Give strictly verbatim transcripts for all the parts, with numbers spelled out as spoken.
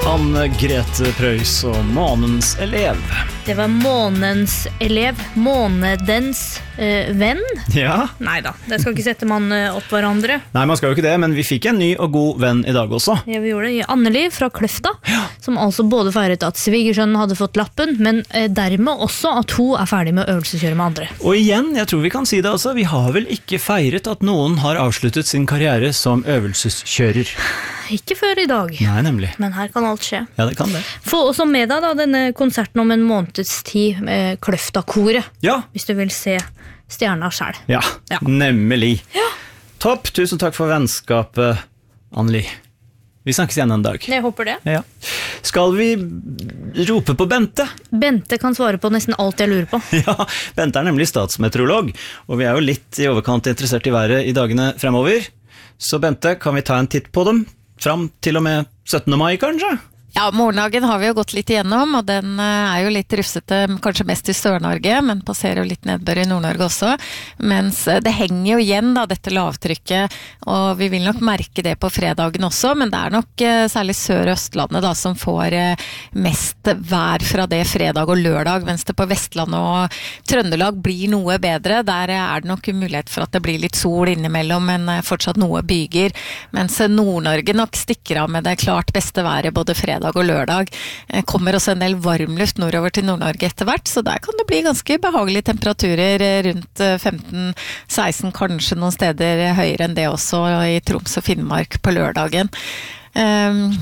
Anne-Grete Preus og Månens elev. Det var månens elev, månedens eh, venn. Ja. Neida, det skal ikke sette man eh, opp hverandre. Nei, man skal jo ikke det, men vi fikk en ny og god venn i dag også. Ja, vi gjorde det. Anneli fra Kløfta, ja. Som altså både feiret at svigersønnen hadde fått lappen, men eh, dermed også at hun er ferdig med å øvelseskjøre med andre. Og igjen, jeg tror vi kan si det altså, vi har vel ikke feiret at noen har avsluttet sin karriere som øvelseskjører. Ikke før i dag. Nei, nemlig. Men her kan alt skje. Ja, det kan det. Få også med deg da denne konserten om en måneds tid med Kløfta-koret. Ja. Hvis du vil se stjerna selv. Ja, ja. Nemlig. Ja. Topp, tusen takk for vennskapet, Anneli. Vi snakkes igjen en dag. Jeg håper det. Ja. Skal vi rope på Bente? Bente kan svare på nesten alt jeg lurer på. Ja, Bente er nemlig statsmeteorolog, og vi er jo litt i overkant interessert i været i dagene fremover. Så Bente, kan vi ta en titt på dem? Fram til og med syttende mai, kanskje? Ja, morgendagen har vi jo gått litt igjennom, og den er jo litt rufsete, kanskje mest i Sør-Norge, men passerer jo litt nedbør i Nord-Norge også. Mens det henger jo igjen da, dette lavtrykket, og vi vil nok merke det på fredagen også, men det er nok særlig Sør- og Østlandet da, som får mest vær fra det fredag og lørdag, mens det på Vestlandet og Trøndelag blir noe bedre. Der er det nok mulighet for at det blir litt sol innimellom, men fortsatt noe byger. Mens Nord-Norge nok stikker av med det klart beste været både fredag og lørdag. Kommer også en del varmluft nordover til Nord-Norge etter hvert, så der kan det bli ganske behagelige temperaturer rundt femten seksten, kanskje noen steder høyere enn det også i Troms og Finnmark på lørdagen. Um,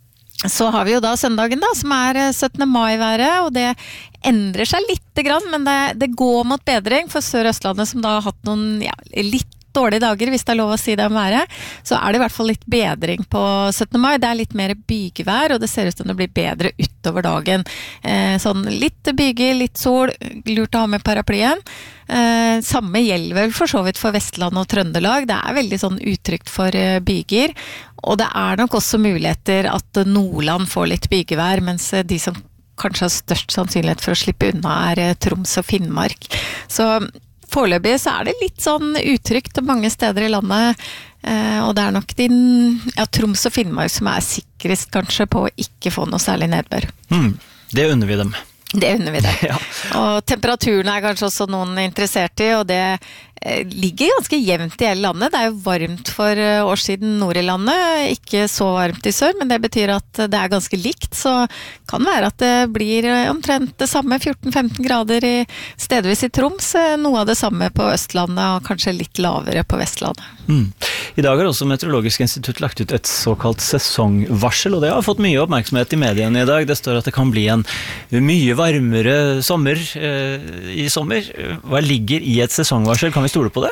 Så har vi jo da søndagen da, som er syttende mai-været, og det endrer seg litt grann, men det, det går mot bedring for Sør-Østlandet, som da har hatt noen ja, litt dårlige dager, hvis det er lov å si det om været, så er det i hvert fall litt bedring på syttende mai. Det er litt mer bygevær, og det ser ut som det blir bedre utover dagen. Eh, sånn litt byger, litt sol, lurt å ha med paraplyen. Eh, samme gjelder vel for så vidt for Vestland og Trøndelag. Det er veldig sånn utrygt for uh, byger, og det er nok også muligheter at Nordland får litt bygevær, mens de som kanskje har størst sannsynlighet for å slippe unna er uh, Troms og Finnmark. Så foreløpig så er det litt sånn utrygt mange steder i landet, eh, og det er nok din, ja, Troms og Finnmark som er sikrest kanskje på å ikke få noe særlig nedbør. Mm, det unner vi dem. Det unner vi dem. Ja. Og temperaturen er kanskje også noen interessert i, og det eh, ligger ganske jevnt i hele landet. Det er jo varmt for uh, år siden nord i landet, ikke så varmt i sør, men det betyr at det er ganske likt, så kan være at det blir uh, omtrent det samme, fjorten femten grader i, stedvis i Troms, uh, noe av det samme på Østlandet, og kanskje litt lavere på Vestlandet. Mm. I dag har også Meteorologisk institutt lagt ut et såkalt sesongvarsel, og det har fått mye oppmerksomhet i mediene i dag. Det står at det kan bli en mye varmere sommer eh, i sommer. Hva ligger i et sesongvarsel? Kan vi stole på det?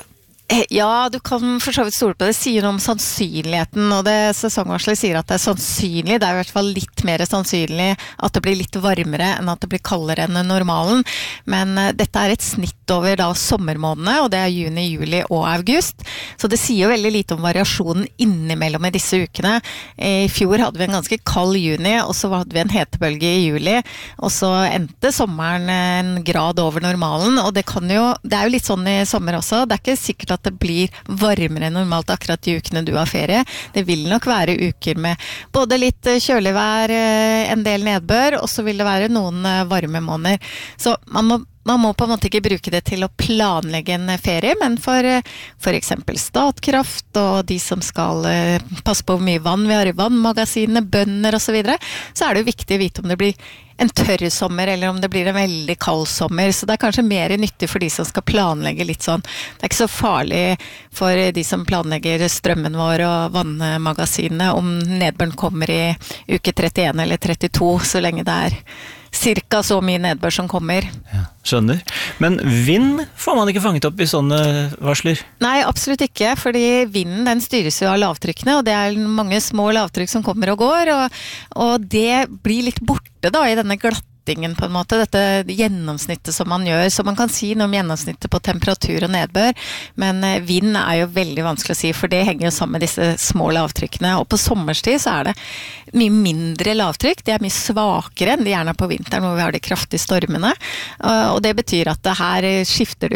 Ja, du kan for så vidt stole på det. Det sier noe om sannsynligheten, og det sesongvarselet sier at det er sannsynlig, det er i hvert fall litt mer sannsynlig at det blir litt varmere enn at det blir kaldere enn normalen. Men uh, dette er et snitt over da sommermånedene, og det er juni, juli og august. Så det sier jo veldig lite om variasjonen innimellom i disse ukene. I fjor hadde vi en ganske kald juni, og så hadde vi en hetebølge i juli, og så endte sommeren en grad over normalen, og det kan jo, det er jo litt sånn i sommer også, det er ikke sikkert at at det blir varmere enn normalt akkurat de ukene du har ferie. Det vil nok være uker med både litt kjølig vær, en del nedbør, og så vil det være noen varme måneder. Så man må Man må på en måte ikke bruke det til å planlegge en ferie, men for, for eksempel Statkraft og de som skal passe på hvor mye vann vi har i vannmagasinene, bønder og så videre, så er det jo viktig å vite om det blir en tørr sommer eller om det blir en veldig kald sommer. Så det er kanskje mer nyttig for de som skal planlegge litt sånn. Det er ikke så farlig for de som planlegger strømmen vår og vannmagasinene om nedbøren kommer i uke trettien eller trettito, så lenge det er cirka så mye nedbør som kommer. Ja, skjønner. Men vind får man ikke fanget opp i sånne varsler? Nei, absolutt ikke, fordi vinden den styres jo av lavtrykkene, og det er mange små lavtrykk som kommer og går, og, og det blir litt borte da i denne glatte på en måte, dette gjennomsnittet som man gjør, så man kan si noe om gjennomsnittet på temperatur og nedbør, men vind er jo veldig vanskelig å si, for det henger jo sammen med disse små lavtrykkene, og på sommerstid så er det mye mindre lavtrykk, de er mye svakere enn de gjerne på vinteren, hvor vi har de kraftige stormene, og det betyr at det her skifter det jo fort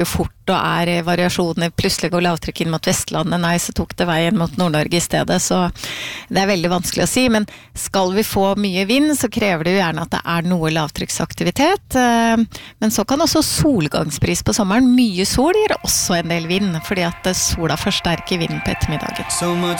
og er variasjoner. Plutselig går lavtrykk inn mot Vestlandet, nei, så tok det veien mot Nord-Norge i stedet, så det er veldig vanskelig å si. Men skal vi få mye vind, så krever det jo gjerne at det er noe lavtrykksaktivitet. Men så kan også solgangspris på sommeren, mye sol gir også en del vind, fordi at sola forsterker vinden på ettermiddagen. So much